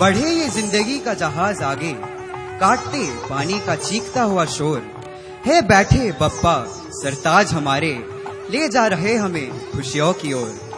बढ़े ये जिंदगी का जहाज आगे, काटते पानी का चीखता हुआ शोर। है बैठे बप्पा सरताज हमारे, ले जा रहे हमें खुशियों की ओर।